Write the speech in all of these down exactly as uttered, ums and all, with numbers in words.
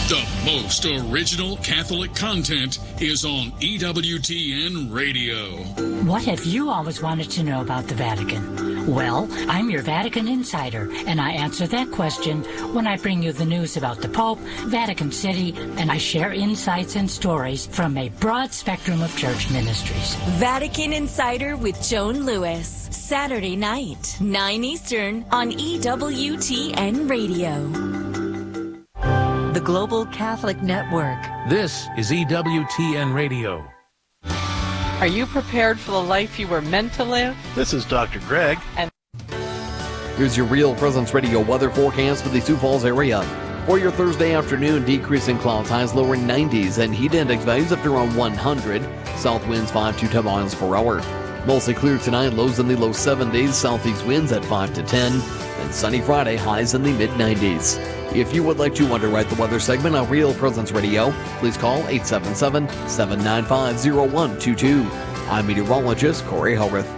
The most original Catholic content is on E W T N Radio. What have you always wanted to know about the Vatican? Well, I'm your Vatican insider, and I answer that question when I bring you the news about the Pope, Vatican City, and I share insights and stories from a broad spectrum of church ministries. Vatican Insider with Joan Lewis, Saturday night, nine Eastern on E W T N Radio. The Global Catholic Network. This is E W T N Radio. Are you prepared for the life you were meant to live? This is Doctor Greg. And here's your Real Presence Radio weather forecast for the Sioux Falls area. For your Thursday afternoon, decreasing clouds, highs lower nineties, and heat index values up to around one hundred. South winds five to ten miles per hour. Mostly clear tonight, lows in the low seventies, southeast winds at five to ten, and sunny Friday, highs in the mid nineties. If you would like to underwrite the weather segment on Real Presence Radio, please call eight seven seven, seven nine five, zero one two two. I'm meteorologist Corey Hellrith.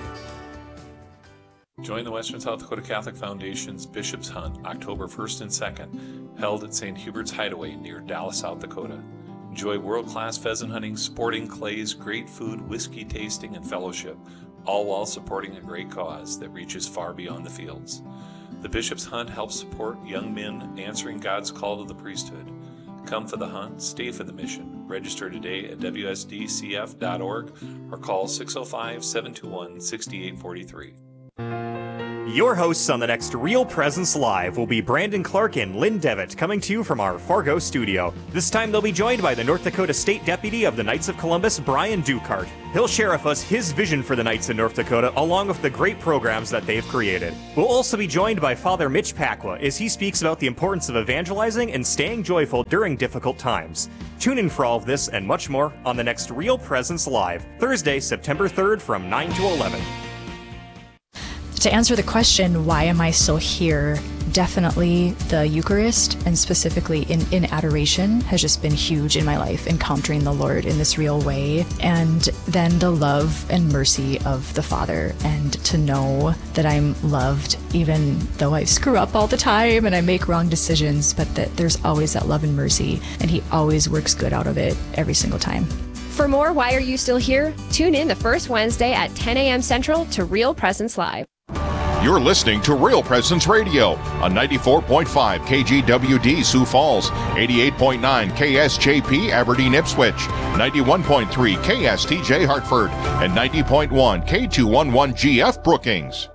Join the Western South Dakota Catholic Foundation's Bishop's Hunt, October first and second, held at Saint Hubert's Hideaway near Dallas, South Dakota. Enjoy world-class pheasant hunting, sporting clays, great food, whiskey tasting, and fellowship, all while supporting a great cause that reaches far beyond the fields. The Bishop's Hunt helps support young men answering God's call to the priesthood. Come for the hunt, stay for the mission. Register today at W S D C F dot org or call six oh five, seven two one, six eight four three. Your hosts on the next Real Presence Live will be Brandon Clark and Lynn Devitt, coming to you from our Fargo studio. This time they'll be joined by the North Dakota State Deputy of the Knights of Columbus, Brian Dukart. He'll share with us his vision for the Knights in North Dakota, along with the great programs that they've created. We'll also be joined by Father Mitch Pacwa as he speaks about the importance of evangelizing and staying joyful during difficult times. Tune in for all of this and much more on the next Real Presence Live, Thursday, September third from nine to eleven. To answer the question, why am I still here? Definitely the Eucharist, and specifically in, in adoration, has just been huge in my life, encountering the Lord in this real way. And then the love and mercy of the Father, and to know that I'm loved even though I screw up all the time and I make wrong decisions, but that there's always that love and mercy, and He always works good out of it every single time. For more Why Are You Still Here? Tune in the first Wednesday at ten a.m. Central to Real Presence Live. You're listening to Real Presence Radio on ninety-four point five K G W D Sioux Falls, eighty-eight point nine K S J P Aberdeen Ipswich, ninety-one point three K S T J Hartford, and ninety point one K two eleven G F Brookings.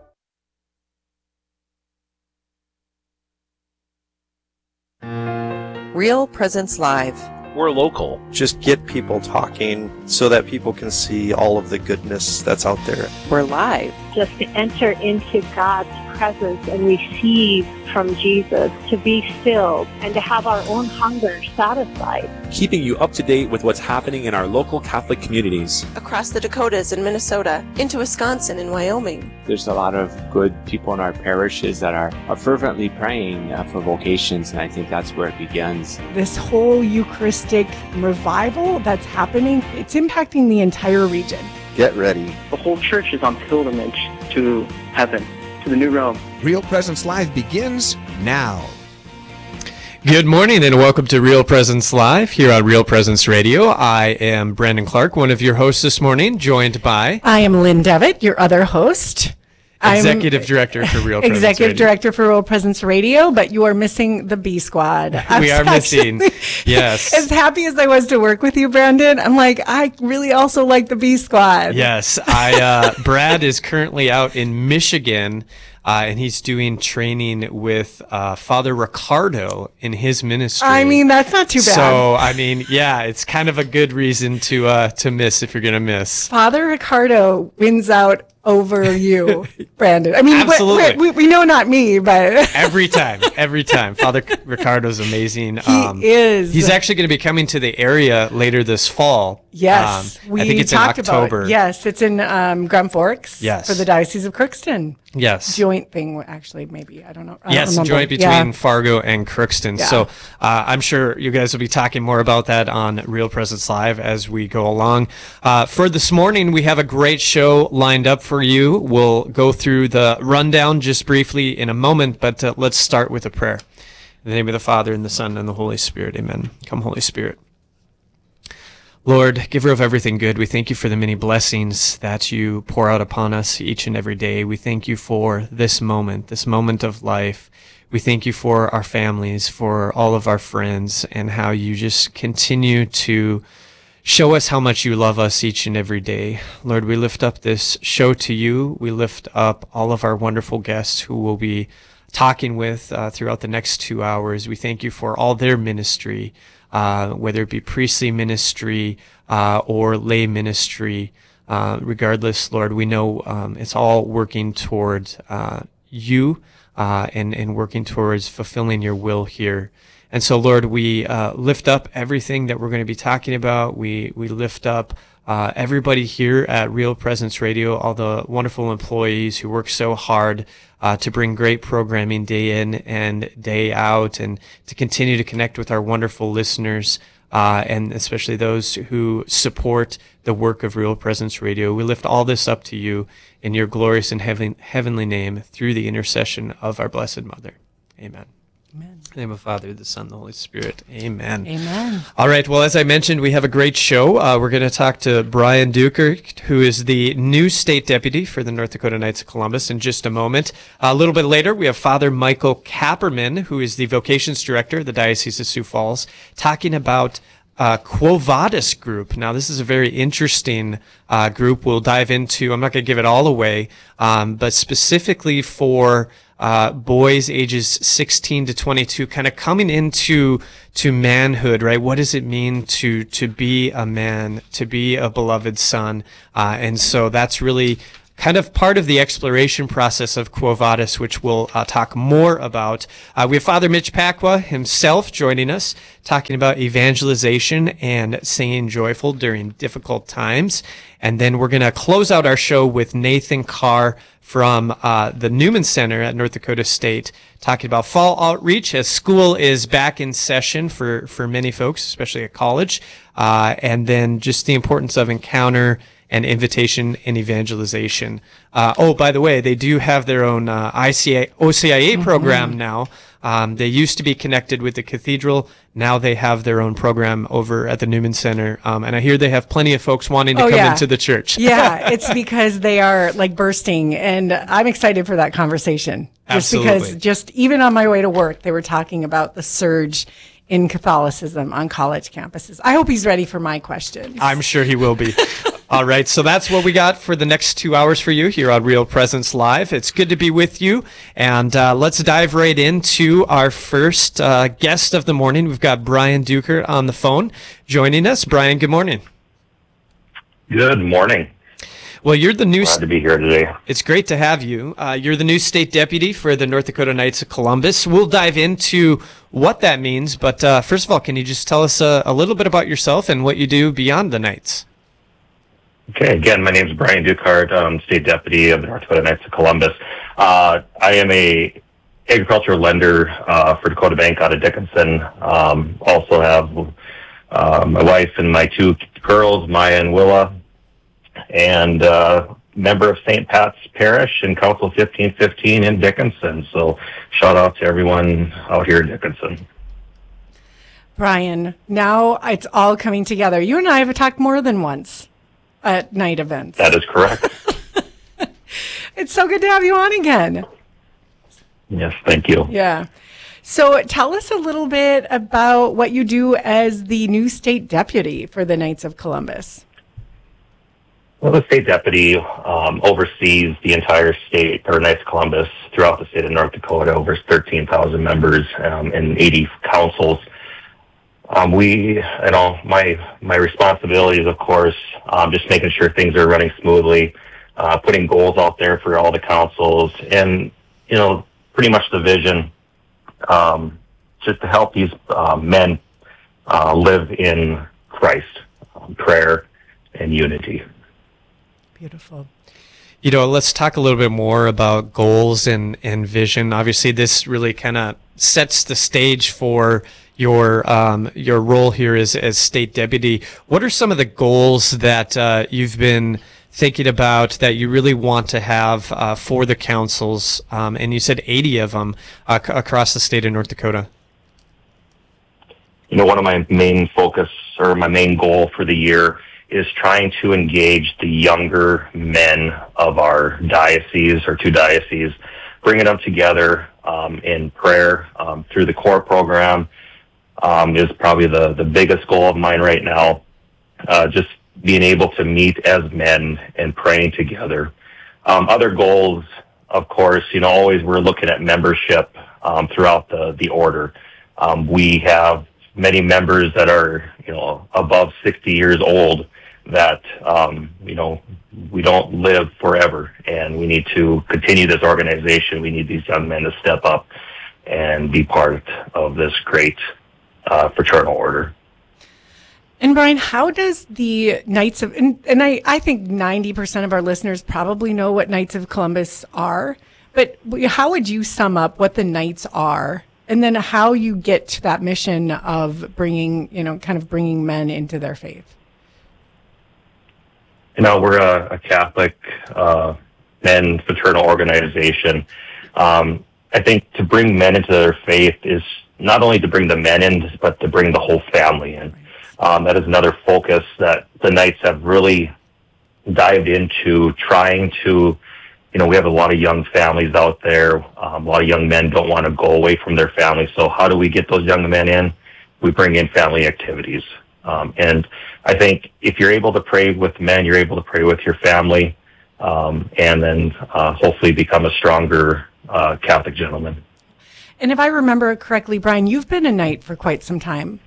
Real Presence Live. We're local. Just get people talking so that people can see all of the goodness that's out there. We're live. Just to enter into God's presence and receive from Jesus, to be filled and to have our own hunger satisfied. Keeping you up to date with what's happening in our local Catholic communities. Across the Dakotas and Minnesota, into Wisconsin and Wyoming. There's a lot of good people in our parishes that are, are fervently praying uh, for vocations, and I think that's where it begins. This whole Eucharistic revival that's happening, it's impacting the entire region. Get ready. The whole church is on pilgrimage to heaven, to the New Rome. Real Presence Live begins now. Good morning and welcome to Real Presence Live here on Real Presence Radio. I am Brandon Clark, one of your hosts this morning, joined by... I am Lynn Devitt, your other host. Executive I'm Director for Real Presence Executive Radio. Director for Real Presence Radio, but you are missing the B Squad. We are actually, missing, yes. As happy as I was to work with you, Brandon, I'm like, I really also like the B Squad. Yes, I. Uh, Brad is currently out in Michigan, uh, and he's doing training with uh, Father Ricardo in his ministry. I mean, that's not too bad. So, I mean, yeah, it's kind of a good reason to uh, to miss if you're going to miss. Father Ricardo wins out over you, Brandon. I mean, absolutely. We, we, we know not me, but every time, every time. Father Ricardo's amazing. He um, is. He's actually going to be coming to the area later this fall. Yes, um, we I think it's talked in October. About it. Yes, it's in um, Grand Forks. Yes. For the Diocese of Crookston. Yes. Joint thing, actually, maybe. I don't know. I yes, don't joint between yeah. Fargo and Crookston. Yeah. So uh, I'm sure you guys will be talking more about that on Real Presence Live as we go along. Uh, for this morning, we have a great show lined up for you. We'll go through the rundown just briefly in a moment, but uh, let's start with a prayer. In the name of the Father, and the Son, and the Holy Spirit. Amen. Come, Holy Spirit. Lord, giver of everything good, we thank you for the many blessings that you pour out upon us each and every day. We thank you for this moment, this moment of life. We thank you for our families, for all of our friends, and how you just continue to show us how much you love us each and every day. Lord, we lift up this show to you. We lift up all of our wonderful guests who will be talking with uh, throughout the next two hours. We thank you for all their ministry, uh, whether it be priestly ministry uh, or lay ministry. Uh, regardless, Lord, we know um, it's all working toward uh, you uh, and, and working towards fulfilling your will here. And so, Lord, we uh, lift up everything that we're going to be talking about. We we lift up uh, everybody here at Real Presence Radio, all the wonderful employees who work so hard uh, to bring great programming day in and day out, and to continue to connect with our wonderful listeners, uh, and especially those who support the work of Real Presence Radio. We lift all this up to you in your glorious and heaven, heavenly name through the intercession of our Blessed Mother. Amen. Amen. In the name of the Father, the Son, the Holy Spirit. Amen. Amen. All right. Well, as I mentioned, we have a great show. Uh, we're going to talk to Brian Dukert, who is the new state deputy for the North Dakota Knights of Columbus, in just a moment. Uh, a little bit later, we have Father Michael Kapperman, who is the vocations director of the Diocese of Sioux Falls, talking about Uh, Quo Vadis group. Now, this is a very interesting uh, group we'll dive into. I'm not going to give it all away, um, but specifically for uh, boys ages sixteen to twenty-two, kind of coming into to manhood, right? What does it mean to to be a man, to be a beloved son? Uh, and so that's really kind of part of the exploration process of Quo Vadis, which we'll uh, talk more about. Uh, we have Father Mitch Pacwa himself joining us, talking about evangelization and singing joyful during difficult times. And then we're going to close out our show with Nathan Carr from uh, the Newman Center at North Dakota State, talking about fall outreach as school is back in session for, for many folks, especially at college. Uh, and then just the importance of encounter and invitation and evangelization. Uh, oh, by the way, they do have their own uh, I C A, O C I A mm-hmm. program now. Um, they used to be connected with the cathedral. Now they have their own program over at the Newman Center. Um, and I hear they have plenty of folks wanting to oh, come yeah. into the church. Yeah, it's because they are like bursting. And I'm excited for that conversation. Just Absolutely. because just even on my way to work, they were talking about the surge in Catholicism on college campuses. I hope he's ready for my questions. I'm sure he will be. All right, so that's what we got for the next two hours for you here on Real Presence Live. It's good to be with you, and uh, let's dive right into our first uh, guest of the morning. We've got Brian Dukert on the phone joining us. Brian, good morning. Good morning. Well, you're the new... Glad to be here today. It's great to have you. Uh, you're the new state deputy for the North Dakota Knights of Columbus. We'll dive into what that means, but uh, first of all, can you just tell us uh, a little bit about yourself and what you do beyond the Knights? Okay, again, my name is Brian Dukert. I'm state deputy of the North Dakota Knights of Columbus. Uh, I am a agricultural lender uh, for Dakota Bank out of Dickinson. Um, also have uh, my wife and my two girls, Maya and Willa, and uh, member of Saint Pat's Parish in Council fifteen fifteen in Dickinson. So shout out to everyone out here in Dickinson. Brian, now it's all coming together. You and I have talked more than once at night events. That is correct. It's so good to have you on again. Yes, thank you. Yeah. So tell us a little bit about what you do as the new state deputy for the Knights of Columbus. Well, the state deputy um, oversees the entire state, or Knights of Columbus, throughout the state of North Dakota, over thirteen thousand members um, and eighty councils. Um, we, you know, my my responsibility is, of course, um, just making sure things are running smoothly, uh, putting goals out there for all the councils, and, you know, pretty much the vision, um, just to help these uh, men uh, live in Christ, um, prayer, and unity. Beautiful. You know, let's talk a little bit more about goals and, and vision. Obviously, this really kind of sets the stage for your um, your role here as, as state deputy. What are some of the goals that uh, you've been thinking about that you really want to have uh, for the councils? Um, and you said eighty of them uh, c- across the state of North Dakota. you know, one of my main focus or my main goal for the year is trying to engage the younger men of our diocese or two dioceses, bringing them together um, in prayer um, through the core program um, is probably the, the biggest goal of mine right now. Uh, just being able to meet as men and praying together. Um, other goals, of course, you know, always we're looking at membership um, throughout the, the order. Um, we have many members that are, you know, above sixty years old that, um, you know, we don't live forever, and we need to continue this organization. We need these young men to step up and be part of this great uh, fraternal order. And Brian, how does the Knights of, and, and I, I think ninety percent of our listeners probably know what Knights of Columbus are, but how would you sum up what the Knights are, and then how you get to that mission of bringing, you know, kind of bringing men into their faith? You know, we're a, a Catholic uh, men fraternal organization. Um, I think to bring men into their faith is not only to bring the men in, but to bring the whole family in. Um, that is another focus that the Knights have really dived into, trying to, you know, we have a lot of young families out there. Um, a lot of young men don't want to go away from their families. So how do we get those young men in? We bring in family activities. Um, and I think if you're able to pray with men, you're able to pray with your family, um, and then uh, hopefully become a stronger uh, Catholic gentleman. And if I remember correctly, Brian, you've been a Knight for quite some time.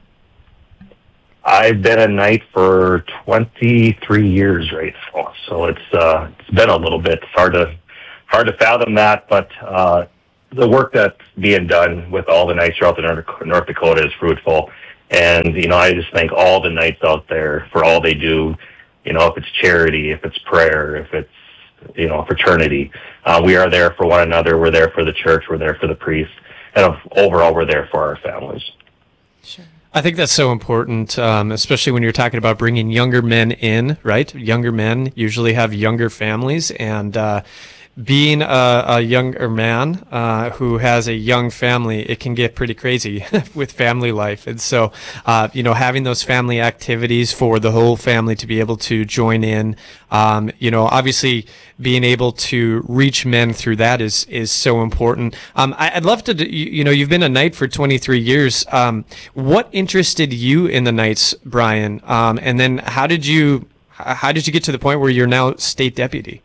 I've been a Knight for twenty-three years right now, so it's uh, it's been a little bit. It's hard to hard to fathom that, but uh, the work that's being done with all the Knights throughout the North, North Dakota is fruitful. And, you know, I just thank all the Knights out there for all they do, you know, if it's charity, if it's prayer, if it's, you know, fraternity. Uh, we are there for one another. We're there for the church. We're there for the priest. And overall, we're there for our families. Sure. I think that's so important, um, especially when you're talking about bringing younger men in, right? Younger men usually have younger families, and uh, being a, a younger man uh, who has a young family, it can get pretty crazy with family life. And so, uh, you know, having those family activities for the whole family to be able to join in, um, you know, obviously being able to reach men through that is is so important. Um, I, I'd love to, you, you know, you've been a Knight for twenty-three years. Um, what interested you in the Knights, Brian? Um, and then how did you how did you get to the point where you're now state deputy?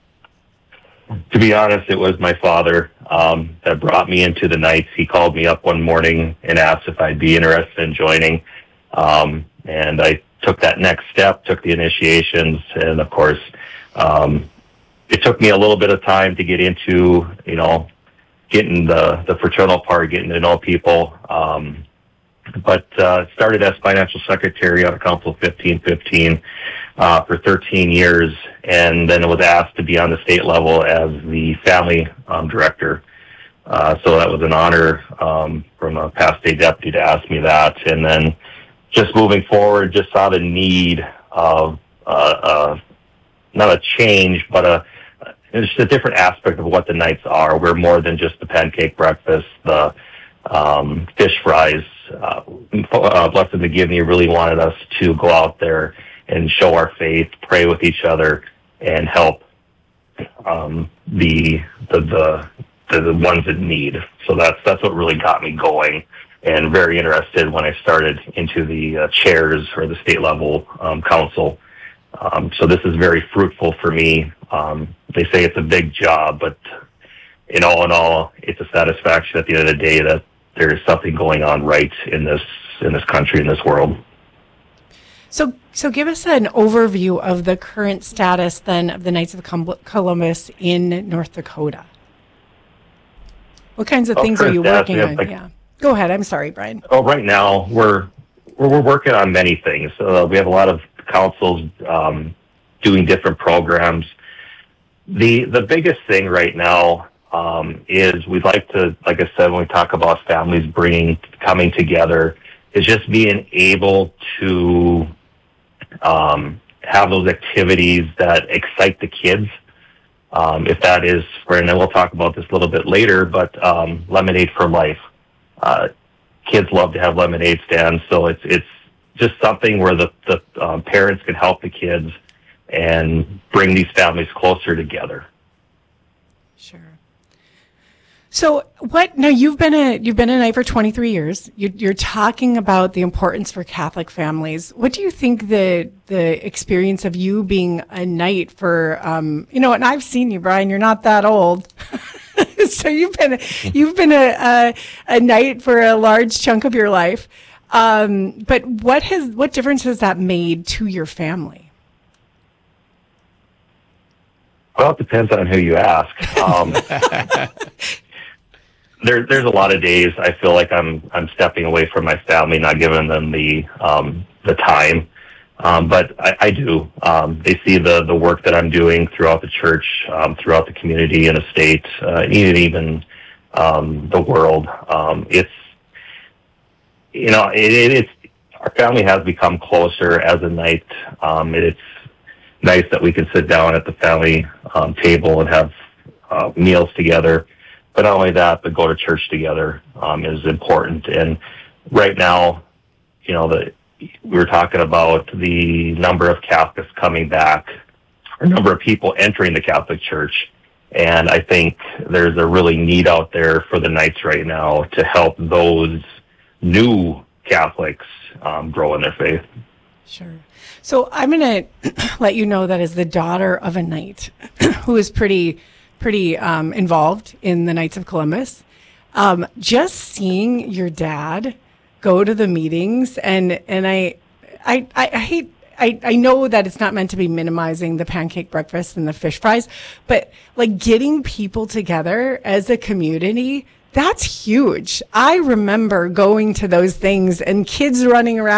To be honest, it was my father um, that brought me into the Knights. He called me up one morning and asked if I'd be interested in joining. Um, and I took that next step, took the initiations, and of course, um, it took me a little bit of time to get into, you know, getting the, the fraternal part, getting to know people. Um, but uh, started as financial secretary out of Council fifteen fifteen. Uh, for thirteen years, and then was asked to be on the state level as the family um, director. Uh, so that was an honor um, from a past state deputy to ask me that. And then just moving forward, just saw the need of uh, uh, not a change, but a it's just a different aspect of what the Knights are. We're more than just the pancake breakfast, the um, fish fries. Uh, uh, Blessed McGivney really wanted us to go out there and show our faith, pray with each other, and help um, the, the the the ones in need. So that's that's what really got me going, and very interested when I started into the uh, chairs or the state level um, council. Um, so this is very fruitful for me. Um, they say it's a big job, but in all in all, it's a satisfaction at the end of the day that there is something going on right in this in this country, in this world. So, so give us an overview of the current status then of the Knights of Columbus in North Dakota. What kinds of oh, things are you status, working on? like, yeah, go ahead. I'm sorry, Brian. Oh, right now we're we're, we're working on many things. Uh, we have a lot of councils um, doing different programs. The the biggest thing right now um, is we'd like to, like I said, when we talk about families bringing coming together, is just being able to um, have those activities that excite the kids. Um, if that is, for, and then we'll talk about this a little bit later, but um, Lemonade for Life. Uh, kids love to have lemonade stands, so it's it's just something where the, the um, parents can help the kids and bring these families closer together. Sure. So what, now you've been a, you've been a knight for twenty-three years. You're, you're talking about the importance for Catholic families. What do you think the, the experience of you being a knight for, um, you know, and I've seen you, Brian, you're not that old. So you've been, you've been a, a, a knight for a large chunk of your life. Um, but what has, what difference has that made to your family? Well, it depends on who you ask. Um, there, there's a lot of days I feel like I'm, I'm stepping away from my family, not giving them the, um, the time. Um, but I, I do. Um, they see the, the work that I'm doing throughout the church, um, throughout the community and the state, uh, even, even, um, the world. Um, it's, you know, it, it, it's, our family has become closer as a knight. Um, it, it's nice that we can sit down at the family, um, table and have, uh, meals together. But not only that, but go to church together, um, is important. And right now, you know, the, we were talking about the number of Catholics coming back, or number of people entering the Catholic Church. And I think there's a really need out there for the Knights right now to help those new Catholics um, grow in their faith. Sure. So I'm going to let you know that as the daughter of a knight who is pretty, pretty um, involved in the Knights of Columbus, um, just seeing your dad go to the meetings, and and I, I, I hate, I, I know that it's not meant to be minimizing the pancake breakfast and the fish fries, but like getting people together as a community, that's huge. I remember going to those things and kids running around